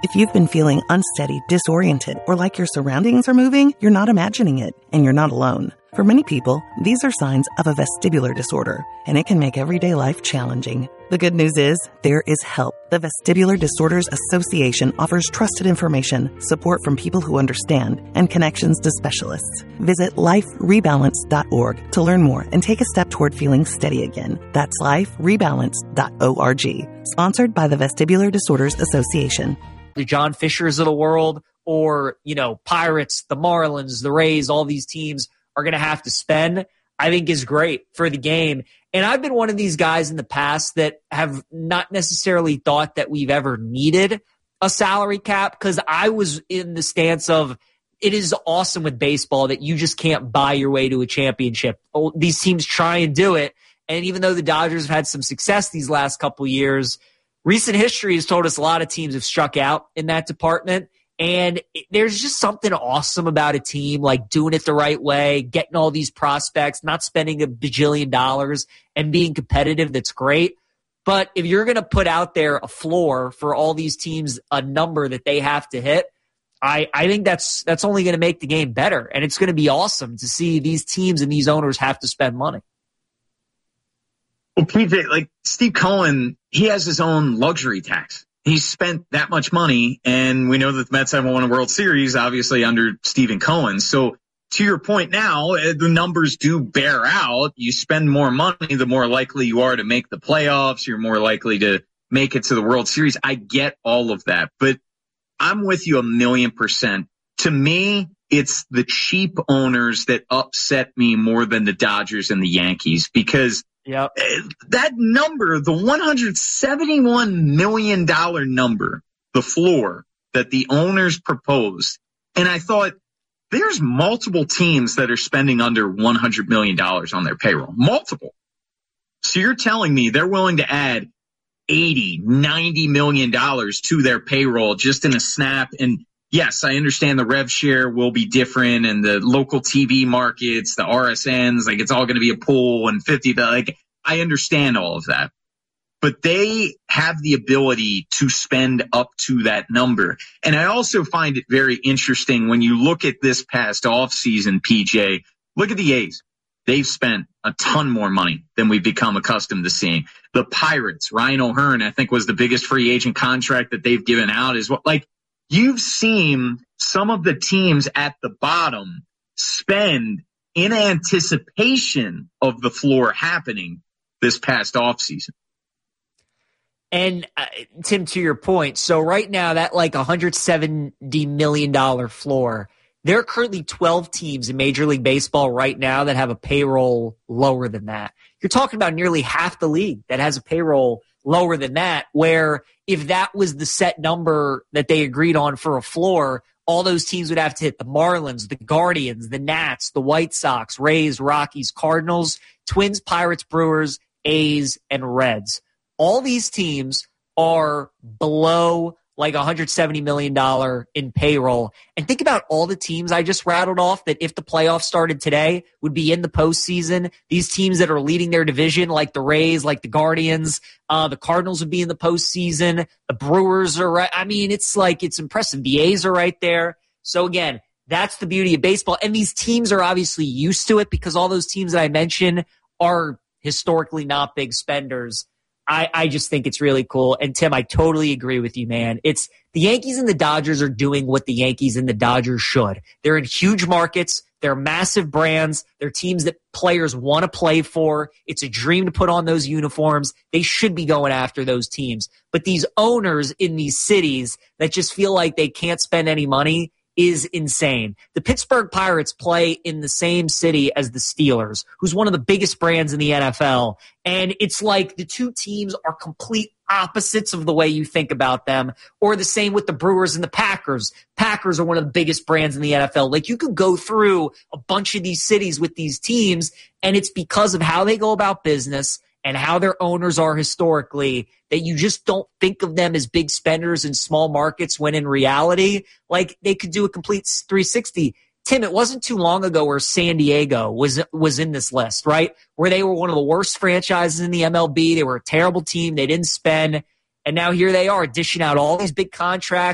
If you've been feeling unsteady, disoriented, or like your surroundings are moving, you're not imagining it, and you're not alone. For many people, these are signs of a vestibular disorder, and it can make everyday life challenging. The good news is, there is help. The Vestibular Disorders Association offers trusted information, support from people who understand, and connections to specialists. Visit liferebalance.org to learn more and take a step toward feeling steady again. That's liferebalance.org. Sponsored by the Vestibular Disorders Association. The John Fishers of the world, or, Pirates, the Marlins, the Rays, all these teams are going to have to spend, I think is great for the game. And I've been one of these guys in the past that have not necessarily thought that we've ever needed a salary cap, because I was in the stance of it is awesome with baseball that you just can't buy your way to a championship. These teams try and do it. And even though the Dodgers have had some success these last couple years, recent history has told us a lot of teams have struck out in that department. And there's just something awesome about a team like doing it the right way, getting all these prospects, not spending $1 bajillion and being competitive. That's great. But if you're going to put out there a floor for all these teams, a number that they have to hit, I think that's only going to make the game better. And it's going to be awesome to see these teams and these owners have to spend money. Well, PJ, like Steve Cohen, he has his own luxury tax. He's spent that much money, and we know that the Mets haven't won a World Series, obviously, under Stephen Cohen. So to your point now, the numbers do bear out. You spend more money, the more likely you are to make the playoffs. You're more likely to make it to the World Series. I get all of that, but I'm with you 1,000,000%. To me, it's the cheap owners that upset me more than the Dodgers and the Yankees, because yep, that number, the $171 million number, the floor that the owners proposed, and I thought, there's multiple teams that are spending under $100 million on their payroll. Multiple. So you're telling me they're willing to add $80, $90 million to their payroll just in a snap? And yes, I understand the rev share will be different, and the local TV markets, the RSNs, like it's all going to be a pool and 50. Like I understand all of that, but they have the ability to spend up to that number. And I also find it very interesting when you look at this past offseason, PJ, look at the A's. They've spent a ton more money than we've become accustomed to seeing. The Pirates, Ryan O'Hearn, I think was the biggest free agent contract that they've given out as well. Like, you've seen some of the teams at the bottom spend in anticipation of the floor happening this past offseason. And Tim, to your point, so right now that like $170 million floor, there are currently 12 teams in Major League Baseball right now that have a payroll lower than that. You're talking about nearly half the league that has a payroll lower than that, where if that was the set number that they agreed on for a floor, all those teams would have to hit the Marlins, the Guardians, the Nats, the White Sox, Rays, Rockies, Cardinals, Twins, Pirates, Brewers, A's, and Reds. All these teams are below like $170 million in payroll. And think about all the teams I just rattled off that if the playoffs started today would be in the postseason. These teams that are leading their division, like the Rays, like the Guardians, the Cardinals would be in the postseason. The Brewers are right. I mean, it's impressive. The A's are right there. So again, that's the beauty of baseball. And these teams are obviously used to it because all those teams that I mentioned are historically not big spenders. I just think it's really cool. And Tim, I totally agree with you, man. It's the Yankees and the Dodgers are doing what the Yankees and the Dodgers should. They're in huge markets. They're massive brands. They're teams that players want to play for. It's a dream to put on those uniforms. They should be going after those teams. But these owners in these cities that just feel like they can't spend any money is insane. The Pittsburgh Pirates play in the same city as the Steelers, who's one of the biggest brands in the NFL. And it's like the two teams are complete opposites of the way you think about them. Or the same with the Brewers and the Packers. Packers are one of the biggest brands in the NFL. Like, you could go through a bunch of these cities with these teams, and it's because of how they go about business and how their owners are historically that you just don't think of them as big spenders in small markets, when in reality, like, they could do a complete 360. Tim, it wasn't too long ago where San Diego was in this list, right? Where they were one of the worst franchises in the MLB. They were a terrible team. They didn't spend. And now here they are dishing out all these big contracts.